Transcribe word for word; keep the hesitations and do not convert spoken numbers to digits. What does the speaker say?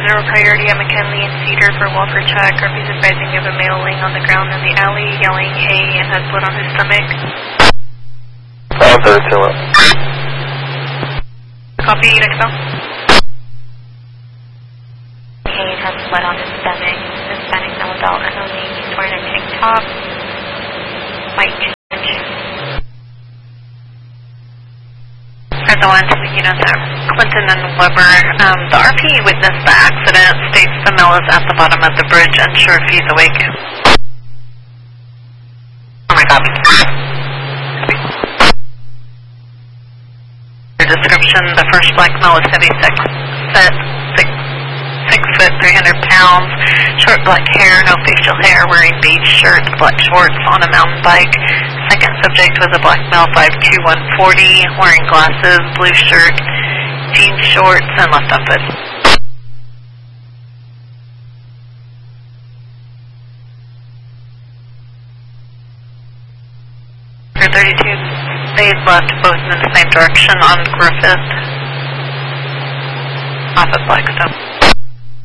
zero priority at McKinley and Cedar for Walker check. R P's advising of a male laying on the ground in the alley, yelling hey, and has blood on his stomach. Oh, thirty-two left. Copy, next call. Hey, has blood on his stomach. Hispanic male adult, unknown, he's wearing a tank top. White change. For the one to the units at Clinton and Weber, um, the R P witnessed the accident, states the male is at the bottom of the bridge, unsure if he's awake. Oh my god. Your description, the first black male is heavy, six foot, six, six foot, three hundred pounds, short black hair, no facial hair, wearing beige shirts, black shorts, on a mountain bike. Second subject was a black male, five two, one forty, wearing glasses, blue shirt, jean shorts, and left on foot. For thirty-two, they left both in the same direction on Griffith, off of Blackstone.